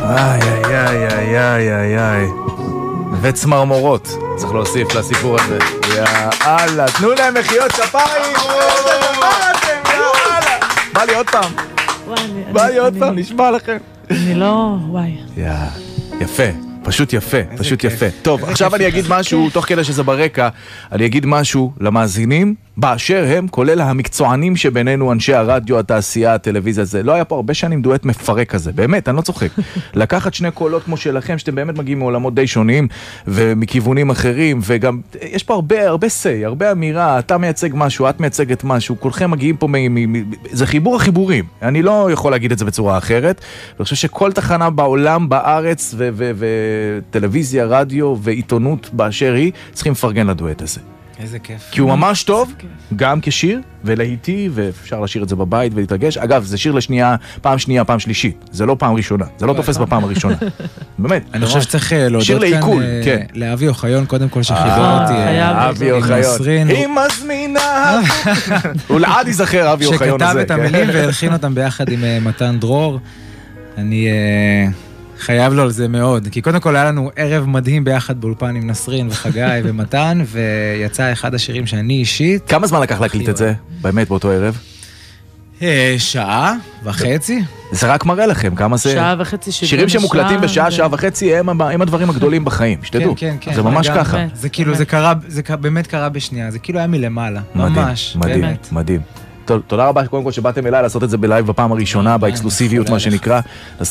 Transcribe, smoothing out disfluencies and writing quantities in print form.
איי, איי, איי, איי, איי, איי. וצמרמורות, צריך להוסיף לסיפור הזה. יאללה, תנו להם מחיאות כפיים. בא לי עוד פעם. בא לי עוד פעם, נשמע לכם. אני לא, וואי. יפה. פשוט יפה, פשוט יפה. טוב, עכשיו אני אגיד משהו, תוך כדי שזה ברקע, אני אגיד משהו למאזינים, באשר הם, כולל המקצוענים שבינינו, אנשי הרדיו, התעשייה, הטלוויזיה, זה לא היה פה הרבה שנים דואט מפרק כזה, באמת, אני לא צוחק. לקחת שני קולות כמו שלכם, שאתם באמת מגיעים מעולמות די שונים, ומכיוונים אחרים, וגם, יש פה הרבה סי, הרבה אמירה, אתה מייצג משהו, את מייצגת משהו, כולכם מגיעים פה זה חיבור החיבורים, אני לא יכול להגיד את זה בצורה אחרת, ואני חושב שכל תחנה בעולם, בארץ, טלוויזיה, רדיו ועיתונות באשר היא, צריכים לפרגן לדואט הזה. איזה כיף. כי הוא ממש טוב, גם כשיר, ולהיטי, ואפשר לשיר את זה בבית ולהתרגש. אגב, זה שיר לשנייה, פעם שלישית. זה לא פעם ראשונה. זה לא תופס בפעם הראשונה. באמת. אני חושב שצריך להודות כאן לאבי אוחיון, קודם כל שחיבר אותי. אבי אוחיון. היא מזמינה. הוא לעד יזכר, אבי אוחיון הזה. שכתב את המילים והלחין אותם ביחד עם מתן דרור. אני חייב לו על זה מאוד, כי קודם כל היה לנו ערב מדהים ביחד באולפן עם נסרין וחגי ומתן, ויצא אחד השירים שאני אישית. כמה זמן לקח להקליט את זה, באמת, באותו ערב? שעה וחצי. זה רק מראה לכם כמה זה... שעה וחצי, שירים שמוקלטים בשעה, שעה וחצי, הם הדברים הגדולים בחיים, שתדעו. כן. זה ממש ככה. זה כאילו, זה באמת קרה בשנייה, זה כאילו היה מלמעלה, ממש. מדהים. תודה רבה קודם כל שבאתם אליי לעשות את זה בלייב בפעם הראשונה, באקסקלוסיביות מה שנקרא.